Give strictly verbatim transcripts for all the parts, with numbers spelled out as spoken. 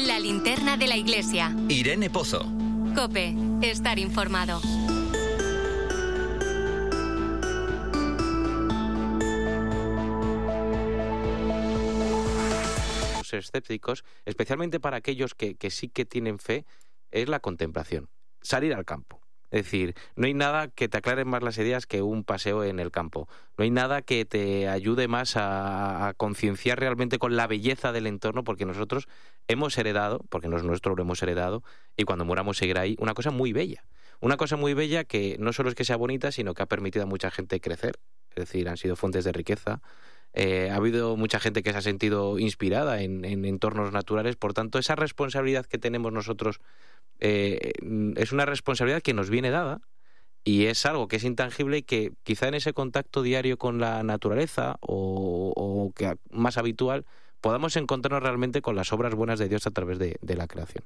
La linterna de la iglesia. Irene Pozo. COPE. Estar informado. Los escépticos, especialmente para aquellos que, que sí que tienen fe, es la contemplación. Salir al campo. Es decir, no hay nada que te aclare más las ideas que un paseo en el campo. No hay nada que te ayude más a, a concienciar realmente con la belleza del entorno, porque nosotros hemos heredado, porque no es nuestro, lo hemos heredado, y cuando muramos seguirá ahí, una cosa muy bella. Una cosa muy bella que no solo es que sea bonita, sino que ha permitido a mucha gente crecer. Es decir, han sido fuentes de riqueza. Eh, ha habido mucha gente que se ha sentido inspirada en, en entornos naturales. Por tanto, esa responsabilidad que tenemos nosotros eh, es una responsabilidad que nos viene dada y es algo que es intangible y que quizá en ese contacto diario con la naturaleza o, o que más habitual podamos encontrarnos realmente con las obras buenas de Dios a través de, de la creación.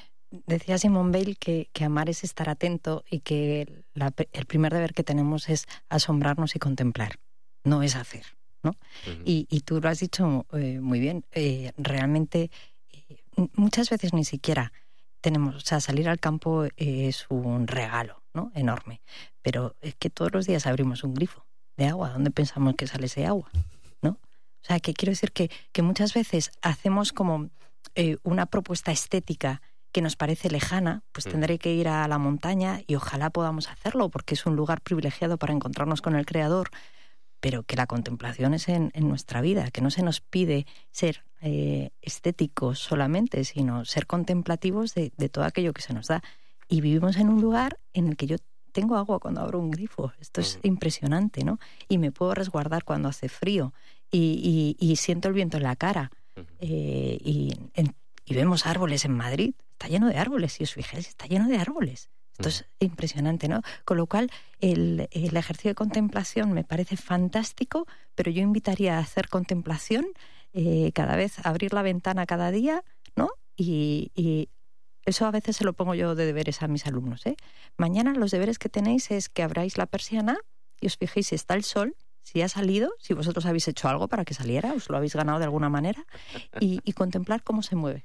Decía Simone Weil que, que amar es estar atento y que la, el primer deber que tenemos es asombrarnos y contemplar, no es hacer, ¿no? Uh-huh. y, y tú lo has dicho eh, muy bien, eh, realmente eh, muchas veces ni siquiera tenemos, o sea, salir al campo es un regalo, ¿no? Enorme, pero es que todos los días abrimos un grifo de agua, ¿dónde pensamos que sale ese agua? ¿No? O sea, que quiero decir que, que muchas veces hacemos como eh, una propuesta estética que nos parece lejana, pues tendré que ir a la montaña y ojalá podamos hacerlo porque es un lugar privilegiado para encontrarnos con el Creador, pero que la contemplación es en, en nuestra vida, que no se nos pide ser eh, estéticos solamente, sino ser contemplativos de, de todo aquello que se nos da. Y vivimos en un lugar en el que yo tengo agua cuando abro un grifo. Esto es impresionante, ¿no? Y me puedo resguardar cuando hace frío y, y, y siento el viento en la cara. Eh, y, en, y vemos árboles en Madrid. Está lleno de árboles, si os fijáis, está lleno de árboles. Esto es impresionante, ¿no? Con lo cual, el, el ejercicio de contemplación me parece fantástico, pero yo invitaría a hacer contemplación eh, cada vez, abrir la ventana cada día, ¿no? Y, y eso a veces se lo pongo yo de deberes a mis alumnos, ¿eh? Mañana los deberes que tenéis es que abráis la persiana y os fijéis si está el sol, si ha salido, si vosotros habéis hecho algo para que saliera, os lo habéis ganado de alguna manera, y, y contemplar cómo se mueve.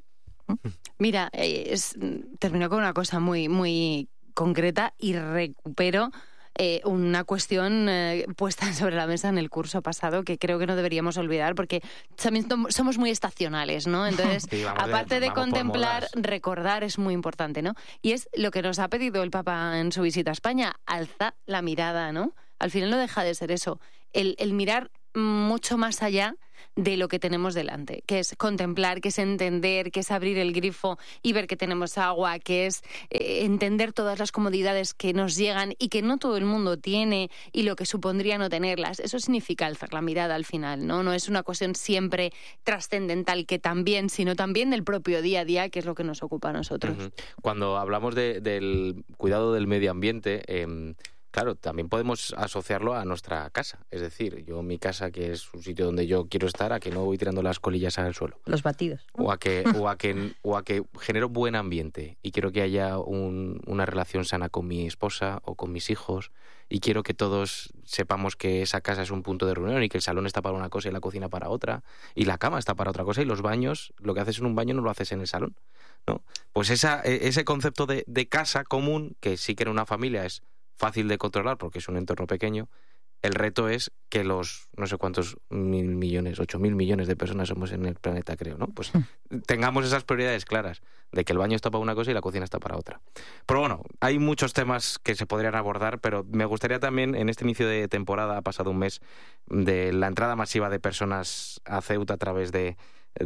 Mira, es, termino con una cosa muy, muy concreta y recupero eh, una cuestión eh, puesta sobre la mesa en el curso pasado que creo que no deberíamos olvidar porque también somos muy estacionales, ¿no? Entonces, sí, aparte de, de contemplar, recordar es muy importante, ¿no? Y es lo que nos ha pedido el Papa en su visita a España, alza la mirada, ¿no? Al final no deja de ser eso, el, el mirar mucho más allá de lo que tenemos delante, que es contemplar, que es entender, que es abrir el grifo y ver que tenemos agua, que es eh, entender todas las comodidades que nos llegan y que no todo el mundo tiene y lo que supondría no tenerlas. Eso significa alzar la mirada al final, ¿no? No es una cuestión siempre trascendental que también, sino también del propio día a día, que es lo que nos ocupa a nosotros. Uh-huh. Cuando hablamos de, del cuidado del medio ambiente, eh, claro, también podemos asociarlo a nuestra casa. Es decir, yo mi casa, que es un sitio donde yo quiero estar, a que no voy tirando las colillas al suelo. Los batidos, ¿no? O a que, o a que, o a que genero buen ambiente y quiero que haya un, una relación sana con mi esposa o con mis hijos y quiero que todos sepamos que esa casa es un punto de reunión y que el salón está para una cosa y la cocina para otra y la cama está para otra cosa y los baños, lo que haces en un baño no lo haces en el salón, ¿no? Pues esa, ese concepto de, de casa común, que sí que en una familia es fácil de controlar porque es un entorno pequeño, el reto es que los no sé cuántos mil millones, ocho mil millones de personas somos en el planeta, creo, ¿no? Pues tengamos esas prioridades claras, de que el baño está para una cosa y la cocina está para otra. Pero bueno, hay muchos temas que se podrían abordar, pero me gustaría también, en este inicio de temporada, ha pasado un mes de la entrada masiva de personas a Ceuta a través de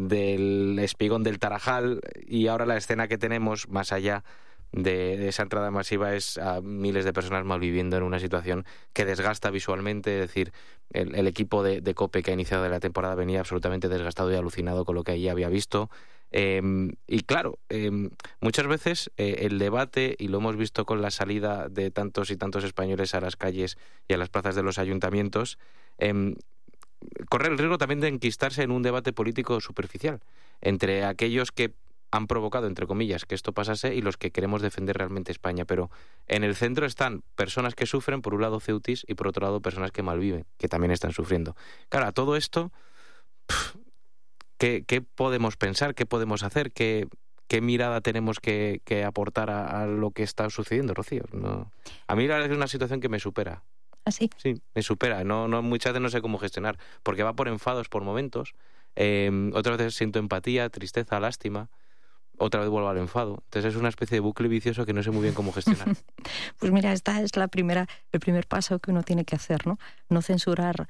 del espigón del Tarajal, y ahora la escena que tenemos más allá De, de esa entrada masiva es a miles de personas malviviendo en una situación que desgasta visualmente. Es decir, el, el equipo de, de COPE que ha iniciado la temporada venía absolutamente desgastado y alucinado con lo que allí había visto. Eh, y claro, eh, muchas veces eh, el debate, y lo hemos visto con la salida de tantos y tantos españoles a las calles y a las plazas de los ayuntamientos, eh, corre el riesgo también de enquistarse en un debate político superficial entre aquellos que han provocado, entre comillas, que esto pasase y los que queremos defender realmente España. Pero en el centro están personas que sufren, por un lado ceutis, y por otro lado personas que malviven, que también están sufriendo. Claro, a todo esto, ¿qué, qué podemos pensar? ¿Qué podemos hacer? ¿Qué, qué mirada tenemos que, que aportar a, a lo que está sucediendo, Rocío. No. A mí la verdad es que es una situación que me supera. ¿Ah, sí? Sí, me supera. No, no, muchas veces no sé cómo gestionar, porque va por enfados, por momentos. Eh, otras veces siento empatía, tristeza, lástima. Otra vez vuelvo al enfado. Entonces es una especie de bucle vicioso que no sé muy bien cómo gestionar. Pues mira, esta es la primera, el primer paso que uno tiene que hacer, ¿no? No censurar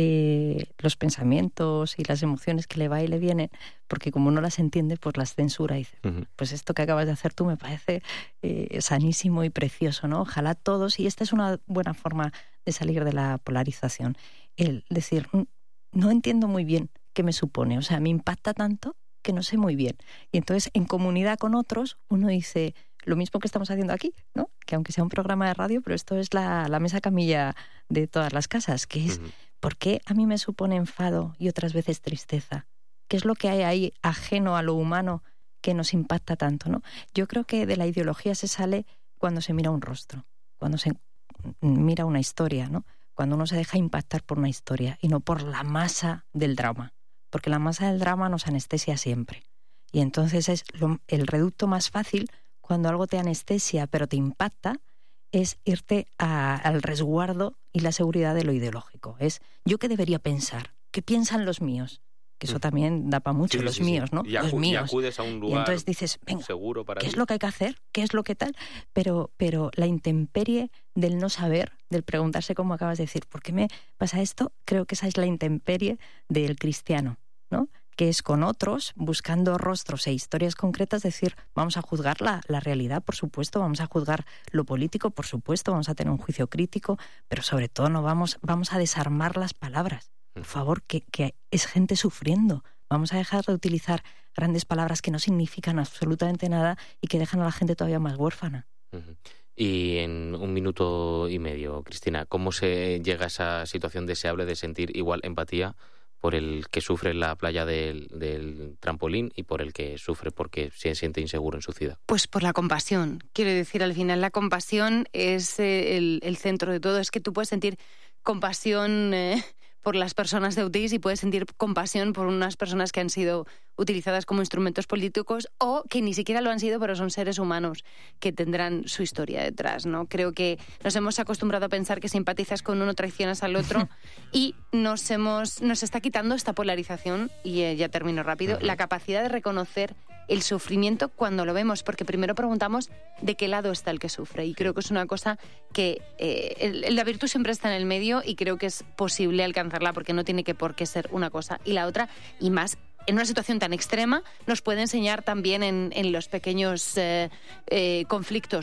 eh, los pensamientos y las emociones que le va y le vienen, porque como no las entiende, pues las censura y dice, uh-huh. pues esto que acabas de hacer tú me parece eh, sanísimo y precioso, ¿no? Ojalá todos, y esta es una buena forma de salir de la polarización, el decir, no entiendo muy bien qué me supone, o sea, me impacta tanto que no sé muy bien. Y entonces, en comunidad con otros, uno dice lo mismo que estamos haciendo aquí, ¿no? Que aunque sea un programa de radio, pero esto es la, la mesa camilla de todas las casas, que es, uh-huh. ¿por qué a mí me supone enfado y otras veces tristeza? ¿Qué es lo que hay ahí ajeno a lo humano que nos impacta tanto, ¿no? Yo creo que de la ideología se sale cuando se mira un rostro, cuando se mira una historia, ¿no? Cuando uno se deja impactar por una historia y no por la masa del drama. Porque la masa del drama nos anestesia siempre. Y entonces es lo, el reducto más fácil, cuando algo te anestesia pero te impacta, es irte a, al resguardo y la seguridad de lo ideológico. Es, ¿yo qué debería pensar? ¿Qué piensan los míos? Que eso también da para mucho, sí, los sí, míos, sí. ¿no? Y, los acu- míos. y acudes a un lugar y entonces dices, venga, seguro para ¿qué ti? es lo que hay que hacer? ¿Qué es lo que tal? Pero, pero la intemperie del no saber, del preguntarse, como acabas de decir, ¿por qué me pasa esto? Creo que esa es la intemperie del cristiano, ¿no? Que es con otros, buscando rostros e historias concretas, decir, vamos a juzgar la, la realidad, por supuesto, vamos a juzgar lo político, por supuesto, vamos a tener un juicio crítico, pero sobre todo no vamos, vamos a desarmar las palabras. Por favor, que, que es gente sufriendo. Vamos a dejar de utilizar grandes palabras que no significan absolutamente nada y que dejan a la gente todavía más huérfana. Uh-huh. Y en un minuto y medio, Cristina, ¿cómo se llega a esa situación deseable de sentir igual empatía por el que sufre en la playa del, del trampolín y por el que sufre porque se siente inseguro en su ciudad? Pues por la compasión. Quiero decir, al final la compasión es eh, el, el centro de todo. Es que tú puedes sentir compasión eh, por las personas de Autís y puedes sentir compasión por unas personas que han sido utilizadas como instrumentos políticos o que ni siquiera lo han sido, pero son seres humanos que tendrán su historia detrás, ¿no? Creo que nos hemos acostumbrado a pensar que simpatizas con uno, traicionas al otro y nos hemos nos está quitando esta polarización, y eh, ya termino rápido, uh-huh. la capacidad de reconocer el sufrimiento cuando lo vemos, porque primero preguntamos de qué lado está el que sufre, y creo que es una cosa que eh, el, la virtud siempre está en el medio y creo que es posible alcanzarla porque no tiene que por qué ser una cosa y la otra, y más en una situación tan extrema nos puede enseñar también en, en los pequeños eh, eh, conflictos